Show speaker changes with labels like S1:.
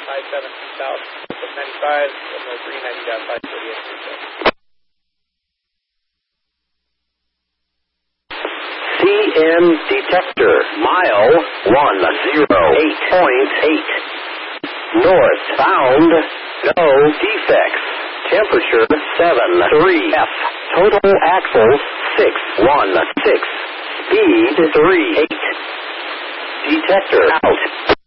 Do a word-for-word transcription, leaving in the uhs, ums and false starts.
S1: five seven south, ninety-five, Illinois three ninety dot five forty-eight.
S2: C M detector, mile one zero eight point eight. North, found, no defects. Temperature seven three F. Total axles six one six. Speed three eight. Detector out.